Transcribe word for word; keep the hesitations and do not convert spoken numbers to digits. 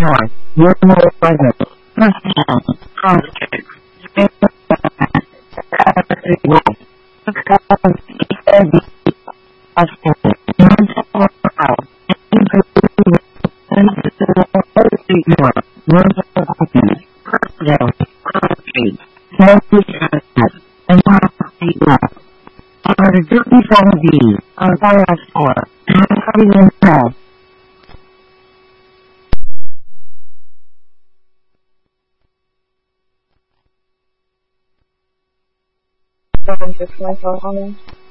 North, one more present, Mustang, Concerts, Space, West, Coast, Eddie, Austin, Montana, North, North Street, Crestdale, Cross Street, Northeast Sunset, and North Street West. Our thirty-seven B, our Barra Store, and Cardigan Press. seven six nine four Holland.